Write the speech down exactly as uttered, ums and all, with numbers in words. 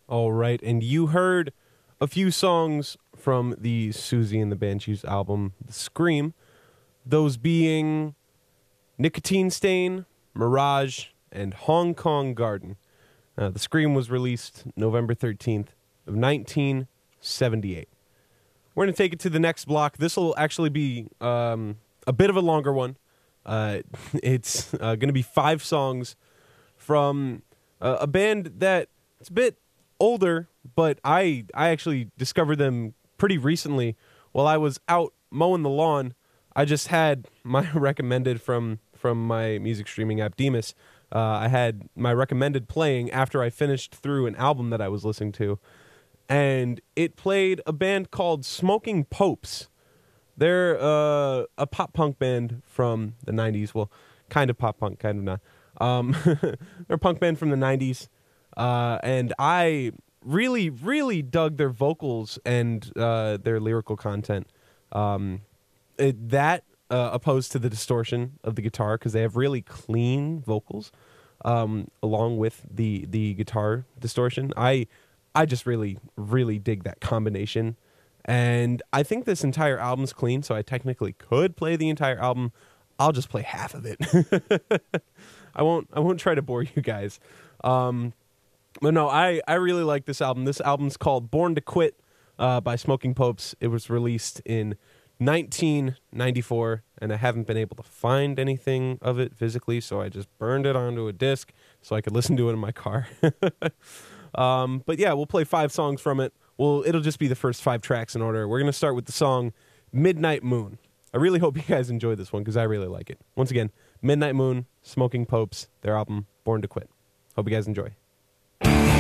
All right, and you heard a few songs from the Susie and the Banshees album, The Scream, those being Nicotine Stain, Mirage, and Hong Kong Garden. Uh, the Scream was released November thirteenth of nineteen seventy-eight. We're going to take it to the next block. This will actually be um, a bit of a longer one. Uh, it's uh, going to be five songs from uh, a band that it's a bit older, but I I actually discovered them pretty recently while I was out mowing the lawn. I just had my recommended from from my music streaming app Demus. Uh, I had my recommended playing after I finished through an album that I was listening to, and it played a band called Smoking Popes. They're uh, a pop punk band from the nineties. Well, kind of pop punk, kind of not. Um, they're a punk band from the nineties. Uh, and I really, really dug their vocals and uh, their lyrical content. Um, it, that uh, opposed to the distortion of the guitar, because they have really clean vocals um, along with the the guitar distortion. I I just really, really dig that combination. And I think this entire album's clean, so I technically could play the entire album. I'll just play half of it. I won't I won't try to bore you guys. Um, But no, I, I really like this album. This album's called Born to Quit uh, by Smoking Popes. It was released in nineteen ninety-four, and I haven't been able to find anything of it physically, so I just burned it onto a disc so I could listen to it in my car. um, but yeah, we'll play five songs from it. Well, it'll just be the first five tracks in order. We're going to start with the song Midnight Moon. I really hope you guys enjoy this one because I really like it. Once again, Midnight Moon, Smoking Popes, their album Born to Quit. Hope you guys enjoy.